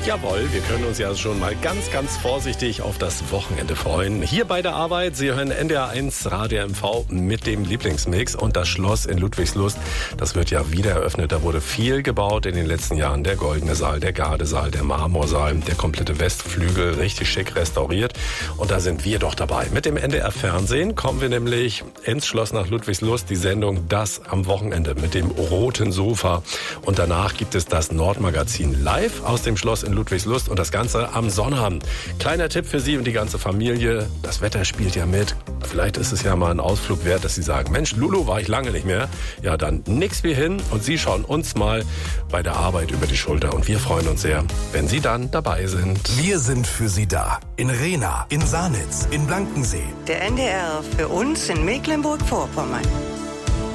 Jawohl, wir können uns ja schon mal ganz, ganz vorsichtig auf das Wochenende freuen. Hier bei der Arbeit, Sie hören NDR1 Radio MV mit dem Lieblingsmix und das Schloss in Ludwigslust, das wird ja wieder eröffnet. Da wurde viel gebaut in den letzten Jahren. Der Goldene Saal, der Gardesaal, der Marmorsaal, der komplette Westflügel, richtig schick restauriert. Und da sind wir doch dabei. Mit dem NDR Fernsehen kommen wir nämlich ins Schloss nach Ludwigslust, die Sendung Das am Wochenende mit dem roten Sofa. Und danach gibt es das Nordmagazin live aus dem Schloss in Ludwigslust und das Ganze am Sonnabend. Kleiner Tipp für Sie und die ganze Familie. Das Wetter spielt ja mit. Vielleicht ist es ja mal ein Ausflug wert, dass Sie sagen, Mensch, Lulu war ich lange nicht mehr. Ja, dann nix wie hin und Sie schauen uns mal bei der Arbeit über die Schulter. Und wir freuen uns sehr, wenn Sie dann dabei sind. Wir sind für Sie da. In Rehna, in Sanitz, in Blankensee. Der NDR für uns in Mecklenburg-Vorpommern.